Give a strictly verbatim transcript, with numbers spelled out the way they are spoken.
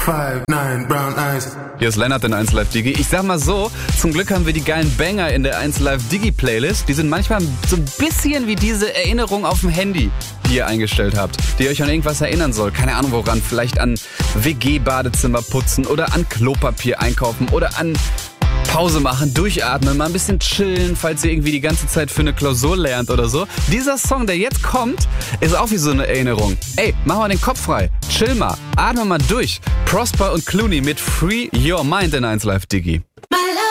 five, nine, brown eyes. Hier ist Lennart in eins Live Digi. Ich sag mal so, zum Glück haben wir die geilen Banger in der eins Live Digi Playlist. Die sind manchmal so ein bisschen wie diese Erinnerung auf dem Handy, die ihr eingestellt habt, die euch an irgendwas erinnern soll. Keine Ahnung woran, vielleicht an W G-Badezimmer putzen oder an Klopapier einkaufen oder an Pause machen, durchatmen, mal ein bisschen chillen, falls ihr irgendwie die ganze Zeit für eine Klausur lernt oder so. Dieser Song, der jetzt kommt, ist auch wie so eine Erinnerung. Ey, mach mal den Kopf frei, chill mal, atme mal durch. Prosper und Clooney mit Free Your Mind in eins Live Digi.